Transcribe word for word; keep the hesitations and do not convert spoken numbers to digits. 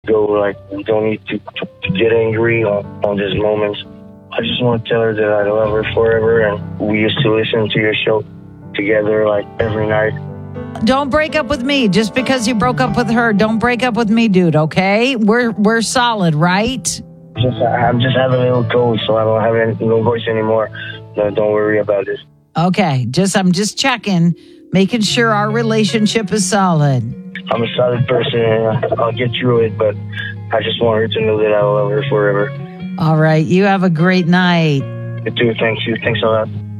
go. Like, we don't need to, to, to get angry on, on these moments. I just want to tell her that I love her forever, and we used to listen to your show together like every night. Don't break up with me just because you broke up with her. Don't break up with me, dude. Okay, we're we're solid, right? Just I'm just having a little cold, so I don't have any, no voice anymore. No, don't worry about this. Okay, just I'm just checking, making sure our relationship is solid. I'm a solid person, and I'll get through it. But I just want her to know that I love her forever. All right, you have a great night. You too. Thank you. Thanks a lot.